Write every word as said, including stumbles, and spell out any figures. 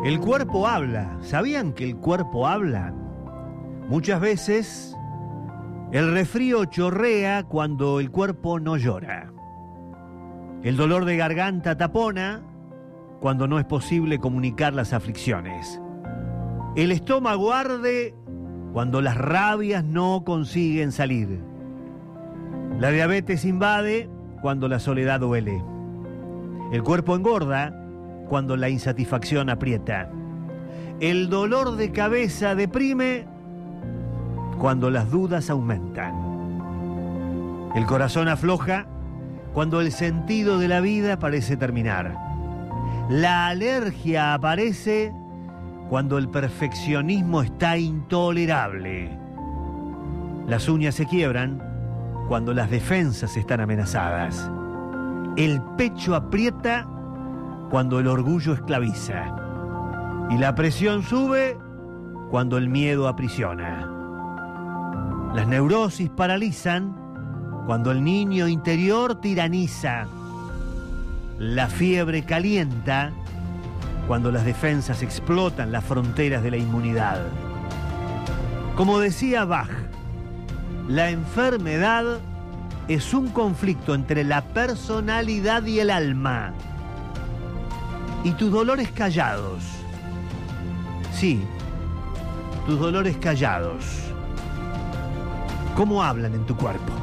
El cuerpo habla. ¿Sabían que el cuerpo habla? Muchas veces el resfrío chorrea cuando el cuerpo no llora. El dolor de garganta tapona cuando no es posible comunicar las aflicciones. El estómago arde cuando las rabias no consiguen salir. La diabetes invade cuando la soledad duele. El cuerpo engorda cuando la insatisfacción aprieta. El dolor de cabeza deprime cuando las dudas aumentan. El corazón afloja cuando el sentido de la vida parece terminar. La alergia aparece cuando el perfeccionismo está intolerable. Las uñas se quiebran cuando las defensas están amenazadas. El pecho aprieta cuando el orgullo esclaviza. Y la presión sube cuando el miedo aprisiona. Las neurosis paralizan cuando el niño interior tiraniza. La fiebre calienta cuando las defensas explotan las fronteras de la inmunidad. Como decía Bach, la enfermedad es un conflicto entre la personalidad y el alma. Y tus dolores callados, sí, tus dolores callados, ¿cómo hablan en tu cuerpo?